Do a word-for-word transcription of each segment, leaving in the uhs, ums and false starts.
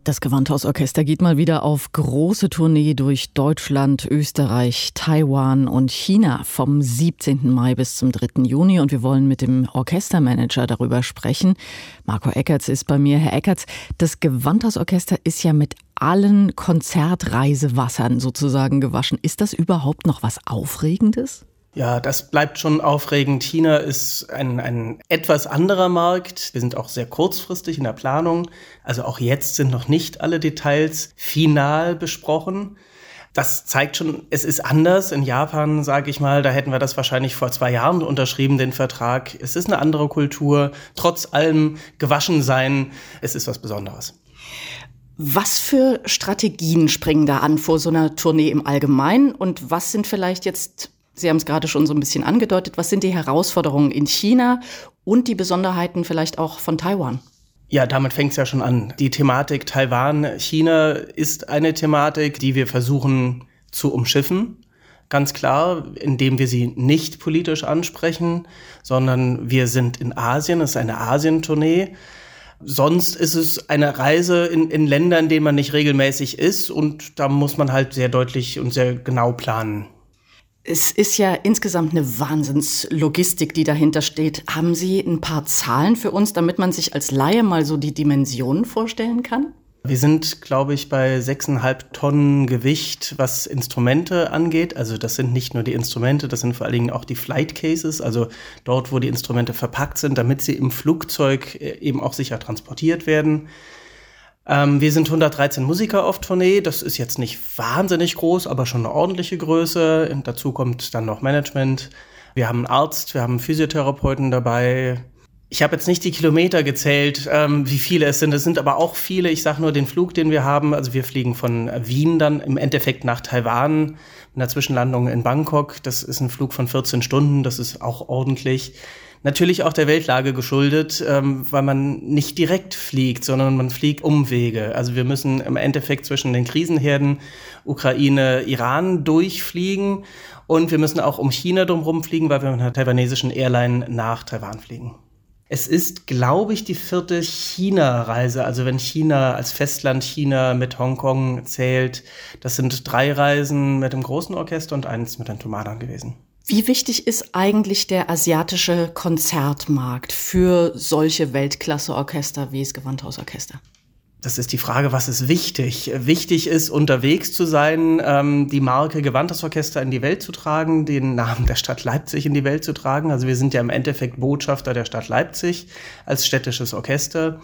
Das Gewandhausorchester geht mal wieder auf große Tournee durch Deutschland, Österreich, Taiwan und China vom siebzehnten Mai bis zum dritten Juni. Und wir wollen mit dem Orchestermanager darüber sprechen. Marco Eckertz ist bei mir. Herr Eckertz, das Gewandhausorchester ist ja mit allen Konzertreisewassern sozusagen gewaschen. Ist das überhaupt noch was Aufregendes? Ja, das bleibt schon aufregend. China ist ein, ein etwas anderer Markt. Wir sind auch sehr kurzfristig in der Planung. Also auch jetzt sind noch nicht alle Details final besprochen. Das zeigt schon, es ist anders. In Japan, sage ich mal, da hätten wir das wahrscheinlich vor zwei Jahren unterschrieben, den Vertrag. Es ist eine andere Kultur. Trotz allem gewaschen sein, es ist was Besonderes. Was für Strategien springen da an vor so einer Tournee im Allgemeinen? Und was sind vielleicht jetzt, Sie haben es gerade schon so ein bisschen angedeutet, was sind die Herausforderungen in China und die Besonderheiten vielleicht auch von Taiwan? Ja, damit fängt es ja schon an. Die Thematik Taiwan, China ist eine Thematik, die wir versuchen zu umschiffen. Ganz klar, indem wir sie nicht politisch ansprechen, sondern wir sind in Asien, es ist eine Asientournee. Sonst ist es eine Reise in, in Länder, in denen man nicht regelmäßig ist, und da muss man halt sehr deutlich und sehr genau planen. Es ist ja insgesamt eine Wahnsinnslogistik, die dahinter steht. Haben Sie ein paar Zahlen für uns, damit man sich als Laie mal so die Dimensionen vorstellen kann? Wir sind, glaube ich, bei sechseinhalb Tonnen Gewicht, was Instrumente angeht. Also das sind nicht nur die Instrumente, das sind vor allen Dingen auch die Flight Cases, also dort, wo die Instrumente verpackt sind, damit sie im Flugzeug eben auch sicher transportiert werden. Ähm, wir sind hundertdreizehn Musiker auf Tournee. Das ist jetzt nicht wahnsinnig groß, aber schon eine ordentliche Größe. Und dazu kommt dann noch Management. Wir haben einen Arzt, wir haben einen Physiotherapeuten dabei. Ich habe jetzt nicht die Kilometer gezählt, ähm, wie viele es sind. Es sind aber auch viele. Ich sage nur den Flug, den wir haben. Also wir fliegen von Wien dann im Endeffekt nach Taiwan mit einer Zwischenlandung in Bangkok. Das ist ein Flug von vierzehn Stunden. Das ist auch ordentlich. Natürlich auch der Weltlage geschuldet, ähm, weil man nicht direkt fliegt, sondern man fliegt Umwege. Also wir müssen im Endeffekt zwischen den Krisenherden Ukraine, Iran durchfliegen, und wir müssen auch um China drumherum fliegen, weil wir mit einer taiwanesischen Airline nach Taiwan fliegen. Es ist, glaube ich, die vierte China-Reise. Also wenn China als Festland China mit Hongkong zählt, das sind drei Reisen mit dem großen Orchester und eins mit den Thomadern gewesen. Wie wichtig ist eigentlich der asiatische Konzertmarkt für solche Weltklasse-Orchester wie das Gewandhausorchester? Das ist die Frage, was ist wichtig? Wichtig ist, unterwegs zu sein, ähm, die Marke Gewandhausorchester in die Welt zu tragen, den Namen der Stadt Leipzig in die Welt zu tragen. Also wir sind ja im Endeffekt Botschafter der Stadt Leipzig als städtisches Orchester.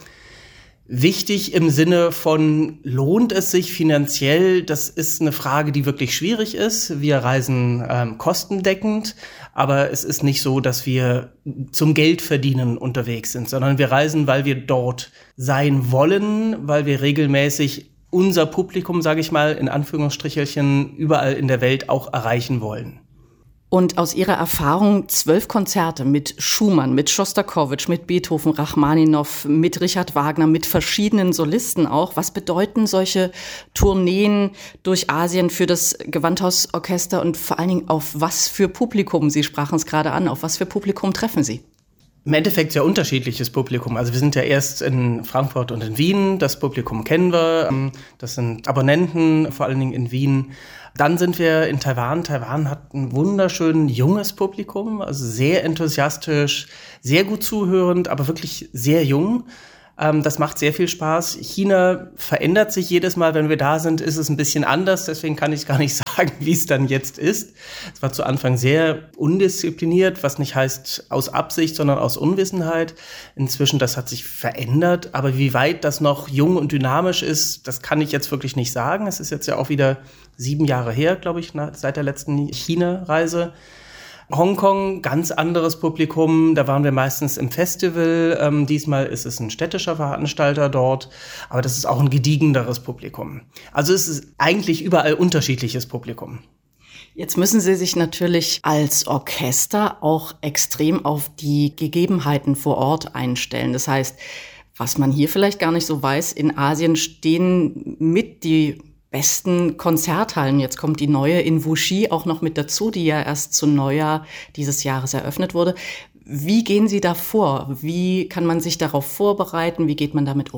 Wichtig im Sinne von, lohnt es sich finanziell? Das ist eine Frage, die wirklich schwierig ist. Wir reisen ähm, kostendeckend, aber es ist nicht so, dass wir zum Geldverdienen unterwegs sind, sondern wir reisen, weil wir dort sein wollen, weil wir regelmäßig unser Publikum, sage ich mal, in Anführungsstrichelchen, überall in der Welt auch erreichen wollen. Und aus Ihrer Erfahrung zwölf Konzerte mit Schumann, mit Schostakowitsch, mit Beethoven, Rachmaninow, mit Richard Wagner, mit verschiedenen Solisten auch. Was bedeuten solche Tourneen durch Asien für das Gewandhausorchester und vor allen Dingen auf was für Publikum? Sie sprachen es gerade an. Auf was für Publikum treffen Sie? Im Endeffekt sehr unterschiedliches Publikum. Also wir sind ja erst in Frankfurt und in Wien. Das Publikum kennen wir. Das sind Abonnenten, vor allen Dingen in Wien. Dann sind wir in Taiwan. Taiwan hat ein wunderschön junges Publikum, also sehr enthusiastisch, sehr gut zuhörend, aber wirklich sehr jung. Ähm, das macht sehr viel Spaß. China verändert sich jedes Mal, wenn wir da sind, ist es ein bisschen anders. Deswegen kann ich gar nicht sagen, wie es dann jetzt ist. Es war zu Anfang sehr undiszipliniert, was nicht heißt aus Absicht, sondern aus Unwissenheit. Inzwischen, das hat sich verändert. Aber wie weit das noch jung und dynamisch ist, das kann ich jetzt wirklich nicht sagen. Es ist jetzt ja auch wieder sieben Jahre her, glaube ich, seit der letzten China-Reise. Hongkong, ganz anderes Publikum, da waren wir meistens im Festival. Ähm, diesmal ist es ein städtischer Veranstalter dort, aber das ist auch ein gediegeneres Publikum. Also es ist eigentlich überall unterschiedliches Publikum. Jetzt müssen Sie sich natürlich als Orchester auch extrem auf die Gegebenheiten vor Ort einstellen. Das heißt, was man hier vielleicht gar nicht so weiß, in Asien stehen mit die besten Konzerthallen. Jetzt kommt die neue in Wuxi auch noch mit dazu, die ja erst zu Neujahr dieses Jahres eröffnet wurde. Wie gehen Sie da vor? Wie kann man sich darauf vorbereiten? Wie geht man damit um?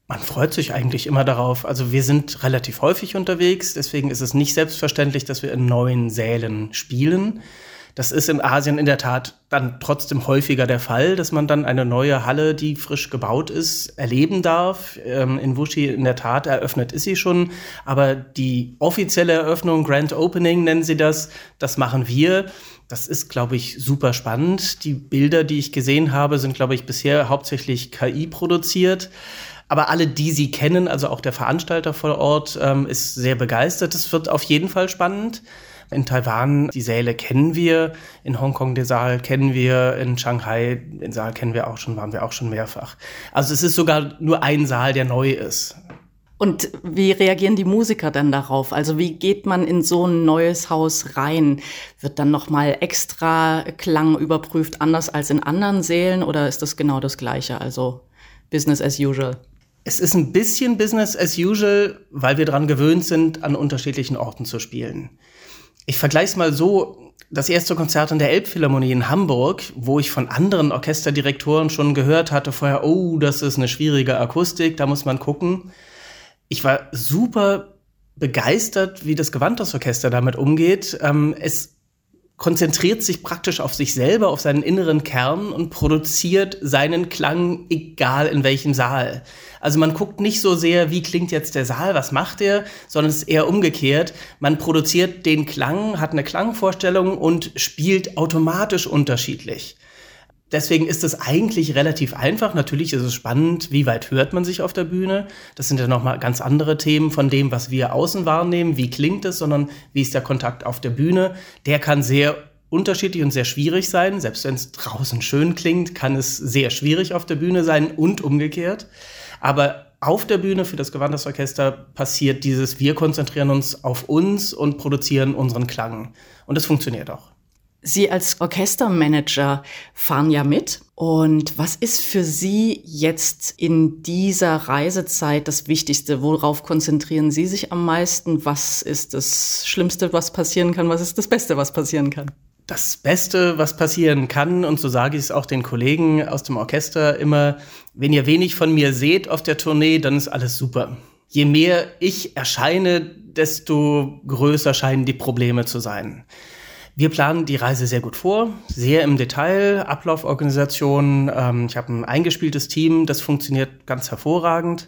Man freut sich eigentlich immer darauf. Also wir sind relativ häufig unterwegs, deswegen ist es nicht selbstverständlich, dass wir in neuen Sälen spielen. Das ist in Asien in der Tat dann trotzdem häufiger der Fall, dass man dann eine neue Halle, die frisch gebaut ist, erleben darf. Ähm, in Wuxi in der Tat eröffnet ist sie schon, aber die offizielle Eröffnung, Grand Opening nennen sie das, das machen wir. Das ist, glaube ich, super spannend. Die Bilder, die ich gesehen habe, sind, glaube ich, bisher hauptsächlich K I produziert. Aber alle, die sie kennen, also auch der Veranstalter vor Ort, ähm, ist sehr begeistert. Es wird auf jeden Fall spannend. In Taiwan, die Säle kennen wir, in Hongkong den Saal kennen wir, in Shanghai den Saal kennen wir auch schon, waren wir auch schon mehrfach. Also es ist sogar nur ein Saal, der neu ist. Und wie reagieren die Musiker dann darauf? Also wie geht man in so ein neues Haus rein? Wird dann nochmal extra Klang überprüft, anders als in anderen Sälen, oder ist das genau das Gleiche, also Business as usual? Es ist ein bisschen Business as usual, weil wir daran gewöhnt sind, an unterschiedlichen Orten zu spielen. Ich vergleiche es mal so, das erste Konzert in der Elbphilharmonie in Hamburg, wo ich von anderen Orchesterdirektoren schon gehört hatte vorher, oh, das ist eine schwierige Akustik, da muss man gucken. Ich war super begeistert, wie das Gewandhausorchester damit umgeht. Ähm, es konzentriert sich praktisch auf sich selber, auf seinen inneren Kern und produziert seinen Klang, egal in welchem Saal. Also man guckt nicht so sehr, wie klingt jetzt der Saal, was macht er, sondern es ist eher umgekehrt. Man produziert den Klang, hat eine Klangvorstellung und spielt automatisch unterschiedlich. Deswegen ist es eigentlich relativ einfach. Natürlich ist es spannend, wie weit hört man sich auf der Bühne. Das sind ja nochmal ganz andere Themen von dem, was wir außen wahrnehmen. Wie klingt es, sondern wie ist der Kontakt auf der Bühne? Der kann sehr unterschiedlich und sehr schwierig sein. Selbst wenn es draußen schön klingt, kann es sehr schwierig auf der Bühne sein und umgekehrt. Aber auf der Bühne für das Gewandhausorchester passiert dieses, wir konzentrieren uns auf uns und produzieren unseren Klang. Und das funktioniert auch. Sie als Orchestermanager fahren ja mit. Und was ist für Sie jetzt in dieser Reisezeit das Wichtigste? Worauf konzentrieren Sie sich am meisten? Was ist das Schlimmste, was passieren kann? Was ist das Beste, was passieren kann? Das Beste, was passieren kann, und so sage ich es auch den Kollegen aus dem Orchester immer, wenn ihr wenig von mir seht auf der Tournee, dann ist alles super. Je mehr ich erscheine, desto größer scheinen die Probleme zu sein. Wir planen die Reise sehr gut vor, sehr im Detail, Ablauforganisation. Ähm, ich habe ein eingespieltes Team, das funktioniert ganz hervorragend.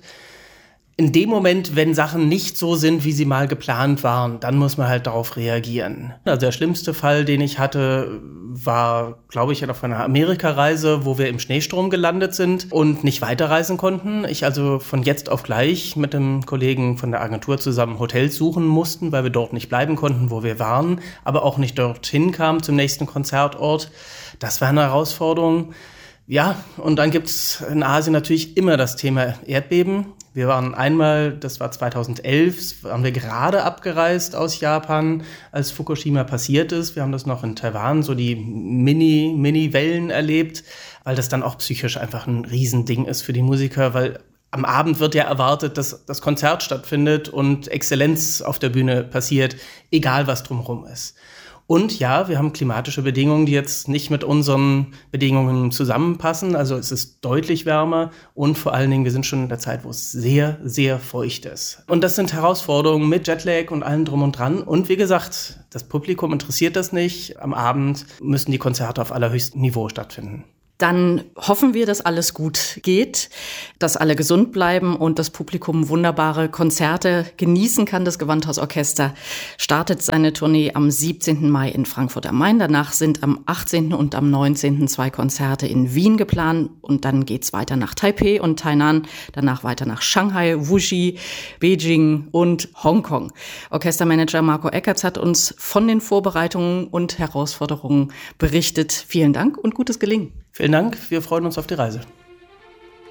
In dem Moment, wenn Sachen nicht so sind, wie sie mal geplant waren, dann muss man halt darauf reagieren. Also der schlimmste Fall, den ich hatte, war, glaube ich, auf einer Amerikareise, wo wir im Schneesturm gelandet sind und nicht weiterreisen konnten. Ich also von jetzt auf gleich mit einem Kollegen von der Agentur zusammen Hotels suchen mussten, weil wir dort nicht bleiben konnten, wo wir waren, aber auch nicht dorthin kamen zum nächsten Konzertort. Das war eine Herausforderung. Ja, und dann gibt's in Asien natürlich immer das Thema Erdbeben. Wir waren einmal, das war zweitausendelf, waren wir gerade abgereist aus Japan, als Fukushima passiert ist. Wir haben das noch in Taiwan, so die Mini, Mini-Wellen erlebt, weil das dann auch psychisch einfach ein Riesending ist für die Musiker, weil am Abend wird ja erwartet, dass das Konzert stattfindet und Exzellenz auf der Bühne passiert, egal was drumherum ist. Und ja, wir haben klimatische Bedingungen, die jetzt nicht mit unseren Bedingungen zusammenpassen. Also es ist deutlich wärmer und vor allen Dingen, wir sind schon in der Zeit, wo es sehr, sehr feucht ist. Und das sind Herausforderungen mit Jetlag und allem drum und dran. Und wie gesagt, das Publikum interessiert das nicht. Am Abend müssen die Konzerte auf allerhöchstem Niveau stattfinden. Dann hoffen wir, dass alles gut geht, dass alle gesund bleiben und das Publikum wunderbare Konzerte genießen kann. Das Gewandhausorchester startet seine Tournee am siebzehnten Mai in Frankfurt am Main. Danach sind am achtzehnten und am neunzehnten zwei Konzerte in Wien geplant. Und dann geht's weiter nach Taipei und Tainan, danach weiter nach Shanghai, Wuxi, Beijing und Hongkong. Orchestermanager Marco Eckertz hat uns von den Vorbereitungen und Herausforderungen berichtet. Vielen Dank und gutes Gelingen. Vielen Dank, wir freuen uns auf die Reise.